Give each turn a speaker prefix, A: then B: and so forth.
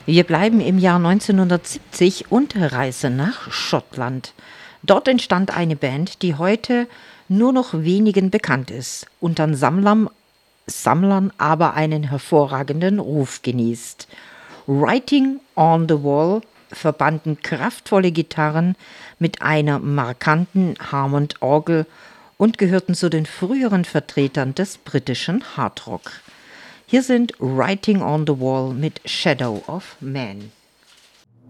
A: Wir bleiben im Jahr 1970 und reisen nach Schottland. Dort entstand eine Band, die heute nur noch wenigen bekannt ist, unter Sammlern aber einen hervorragenden Ruf genießt. Writing on the Wall verbanden kraftvolle Gitarren mit einer markanten Hammond-Orgel und gehörten zu den früheren Vertretern des britischen Hardrock. Hier sind Writing on the Wall mit Shadow of Man.